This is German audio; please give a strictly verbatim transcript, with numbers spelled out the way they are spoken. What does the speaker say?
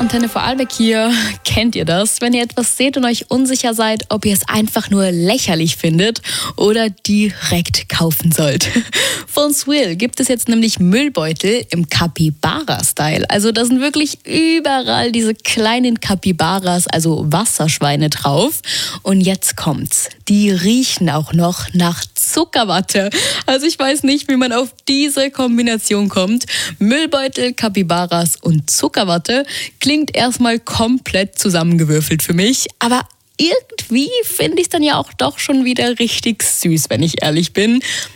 Antenne Vorarlberg hier. Kennt ihr das? Wenn ihr etwas seht und euch unsicher seid, ob ihr es einfach nur lächerlich findet oder direkt kaufen sollt. Von Swill gibt es jetzt nämlich Müllbeutel im Capybara-Style. Also da sind wirklich überall diese kleinen Capybaras, also Wasserschweine drauf. Und jetzt kommt's. Die riechen auch noch nach Zuckerwatte. Also ich weiß nicht, wie man auf diese Kombination kommt. Müllbeutel, Capybaras und Zuckerwatte klingt erstmal komplett zusammengewürfelt für mich. Aber irgendwie finde ich es dann ja auch doch schon wieder richtig süß, wenn ich ehrlich bin.